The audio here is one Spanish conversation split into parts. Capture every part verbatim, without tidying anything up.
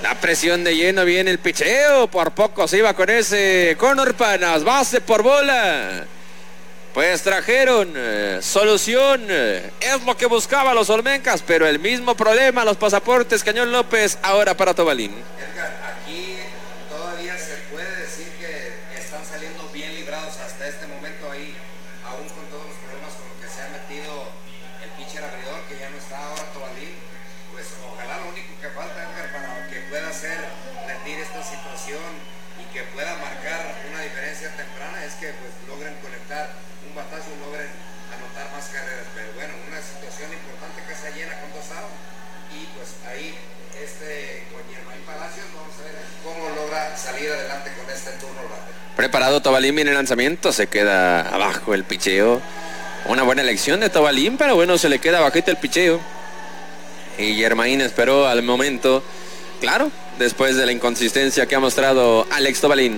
La presión de lleno, viene el picheo. Por poco se iba con ese Conor Panas. Base por bola. Pues trajeron eh, solución. Eh, es lo que buscaban los Olmecas. Pero el mismo problema, los pasaportes. Cañón López, ahora para Tobalín. Edgar, aquí todavía se puede decir que están saliendo bien librados hasta este momento ahí. Aún con todos los problemas con los que se ha metido el pitcher abridor, que ya no está ahora Tobalín. Pues ojalá lo único que falta, Edgar, para que pueda hacer rendir esta situación y que pueda marcar una diferencia temprana, es que pues logren conectar un batazo y logren anotar más carreras. Pero bueno, una situación importante que se llena con dos outs y pues ahí este con Yermaín Palacios vamos a ver cómo logra salir adelante con este turno bate. Preparado Tobalín, viene el lanzamiento, se queda abajo el picheo. Una buena elección de Tobalín, pero bueno, se le queda bajito el picheo. Y Yermaín esperó al momento, claro, después de la inconsistencia que ha mostrado Alex Tobalín.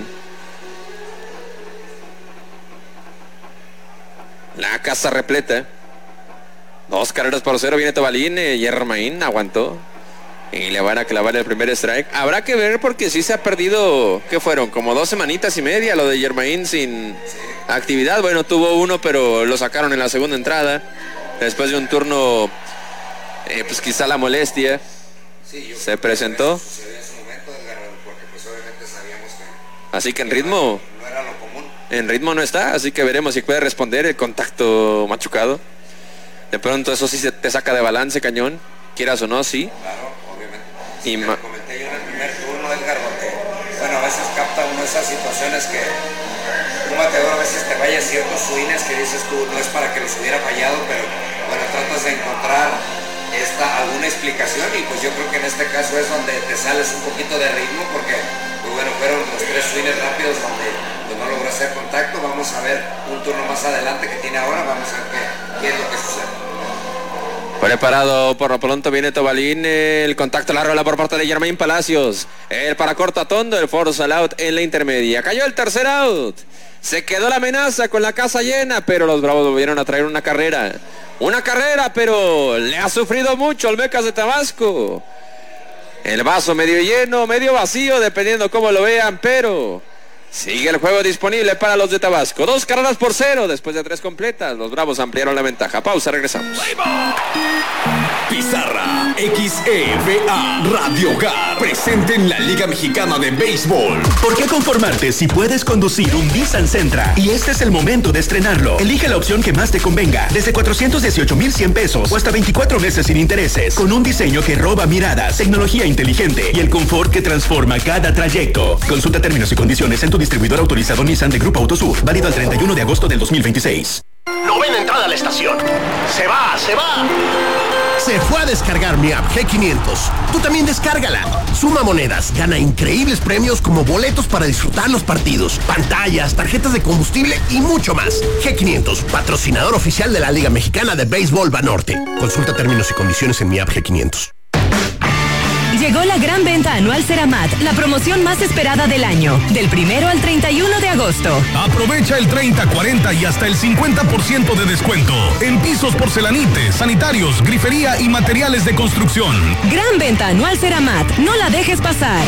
La casa repleta. Dos carreras por cero, viene Tobalín, eh, Yermaín aguantó. Y le van a clavar el primer strike. Habrá que ver porque sí se ha perdido, ¿qué fueron? Como dos semanitas y media lo de Yermaín sin actividad. Bueno, tuvo uno, pero lo sacaron en la segunda entrada. Después de un turno, eh, pues quizá la molestia sí, se presentó. Sucedió en su momento, Edgar, porque pues obviamente sabíamos que... Así que en ritmo... No era lo común. En ritmo no está, así que veremos si puede responder el contacto machucado. De pronto eso sí se te saca de balance, Cañón. Quieras o no, sí. Claro, obviamente. Y sí, ma- lo comenté yo en el primer turno, Edgar, porque, bueno, a veces capta uno esas situaciones que un bateador a veces te vaya ciertos swings que dices tú, no es para que los hubiera fallado, pero bueno, tratas de encontrar esta, alguna explicación y pues yo creo que en este caso es donde te sales un poquito de ritmo porque, pues bueno, fueron los tres swings rápidos donde pues, no logró hacer contacto. Vamos a ver un turno más adelante que tiene ahora, vamos a ver qué, qué es lo que sucede. Preparado por lo pronto viene Tobalín, el contacto, la rola por parte de Yermaín Palacios, el para corto a Tondo, el force al out en la intermedia, cayó el tercer out, se quedó la amenaza con la casa llena, pero los Bravos volvieron a traer una carrera, una carrera, pero le ha sufrido mucho Olmecas de Tabasco, el vaso medio lleno, medio vacío, dependiendo cómo lo vean, pero... sigue el juego disponible para los de Tabasco. Dos carreras por cero después de tres completas. Los Bravos ampliaron la ventaja. Pausa, regresamos. Pizarra X E V A Radio Hogar presente en la Liga Mexicana de Béisbol. ¿Por qué conformarte si puedes conducir un Nissan Sentra? Y este es el momento de estrenarlo. Elige la opción que más te convenga. Desde cuatrocientos dieciocho mil cien pesos o hasta veinticuatro meses sin intereses. Con un diseño que roba miradas, tecnología inteligente y el confort que transforma cada trayecto. Consulta términos y condiciones en tu distribuidor autorizado Nissan de Grupo Autosur. Válido al treinta y uno de agosto del dos mil veintiséis. Novena entrada a la estación. Se va, se va. Se fue a descargar mi app G quinientos. Tú también descárgala. Suma monedas, gana increíbles premios como boletos para disfrutar los partidos, pantallas, tarjetas de combustible y mucho más. G quinientos, patrocinador oficial de la Liga Mexicana de Béisbol Banorte. Consulta términos y condiciones en mi app G quinientos. Llegó la gran venta anual Ceramat, la promoción más esperada del año, del primero al treinta y uno de agosto. Aprovecha el treinta, cuarenta y hasta el cincuenta por ciento de descuento en pisos, porcelanites, sanitarios, grifería y materiales de construcción. Gran venta anual Ceramat, no la dejes pasar.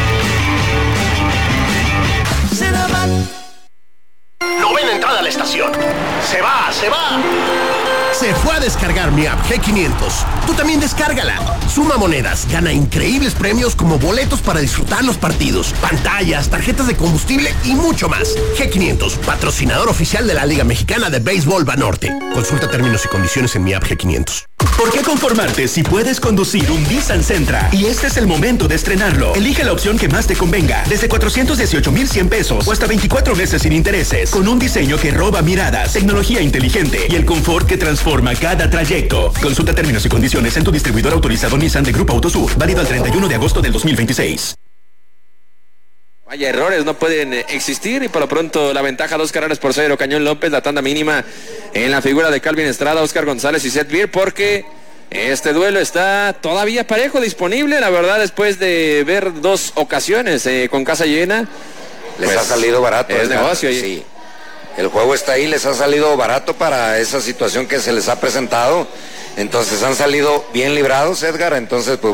Ceramat. Novena entrada a la estación. Se va, se va. Se fue a descargar mi app G quinientos. Tú también descárgala. Suma monedas, gana increíbles premios como boletos para disfrutar los partidos, pantallas, tarjetas de combustible y mucho más. G quinientos, patrocinador oficial de la Liga Mexicana de Béisbol Banorte. Consulta términos y condiciones en mi app G quinientos. ¿Por qué conformarte si puedes conducir un Nissan Sentra? Y este es el momento de estrenarlo. Elige la opción que más te convenga. Desde cuatrocientos dieciocho mil cien pesos o hasta veinticuatro meses sin intereses. Con un diseño que roba miradas, tecnología inteligente y el confort que transforma cada trayecto. Consulta términos y condiciones en tu distribuidor autorizado Nissan de Grupo Autosur. Válido al treinta y uno de agosto del dos mil veintiséis. Vaya, errores no pueden existir y por lo pronto la ventaja, dos carreras por cero, Cañón López, la tanda mínima en la figura de Calvin Estrada, Oscar González y Seth Beer, porque este duelo está todavía parejo, disponible, la verdad, después de ver dos ocasiones eh, con casa llena. Les pues, ha salido barato. Es Edgar. negocio. Sí. El juego está ahí, les ha salido barato para esa situación que se les ha presentado. Entonces han salido bien librados, Edgar. Entonces, pues